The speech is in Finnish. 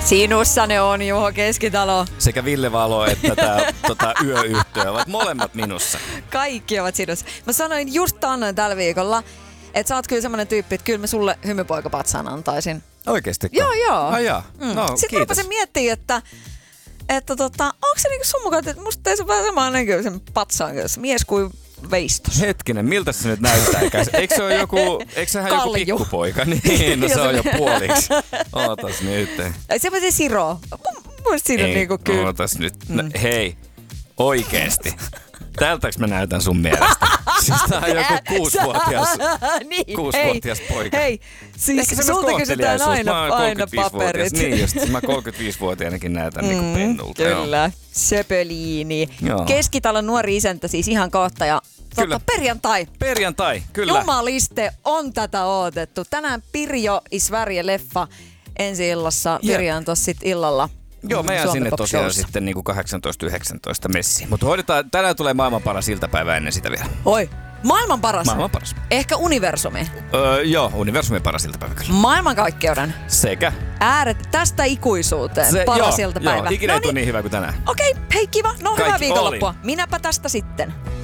Sinussa ne on, Juho Keskitalo. Sekä Ville Valo että tää yöyhtiö ovat molemmat minussa. Kaikki ovat sinussa. Mä sanoin just taannoin tällä viikolla, että sä oot kyllä semmonen tyyppi, että kyllä mä sulle hymypoikapatsaan antaisin. Oikeesti? Joo. Ai jaa. No, sitten kiitos. mä rupesin miettimään, että onko se niinku sun mukaan, että musta ei se vähän samaan näköisen patsaan kanssa, mies kuin veistos. Hetkinen, miltä se nyt näyttää? Eikö se ole sehän joku pikkupoika? Niin, no se on jo puoliksi. Ootas nyt. Se on se Siro. Mun siinä on niinku kyllä. Ootas nyt. No, hei, oikeesti. Tältäks mä näytän sun mielestä? Siis tää on joku 6-vuotias poika. Hei, siis sulta kysytään aina paperit. Niin just, mä 35-vuotiaanakin näytän niinku pennulta. Kyllä, söpöliini. Keskitalon nuori isäntä siis ihan kohta ja kyllä. Perjantai, kyllä. Jumaliste on tätä odotettu. Tänään Pirjo i Sverige-leffa ensi illassa. Pirjo on tossa sit illalla. Joo, mä jään sinne tosiaan sitten niinku 18-19 messiin. Mutta hoidetaan, tänään tulee maailman paras iltapäivä ennen sitä vielä. Oi, maailman paras? Maailman paras. Ehkä universumi? Joo, universumin paras iltapäivä kyllä. Maailmankaikkeuden? Sekä? Tästä ikuisuuteen paras iltapäivä. Joo, ikinä ei tule niin hyvä kuin tänään. Okei, hei kiva, no hyvää viikonloppua. Minäpä tästä sitten.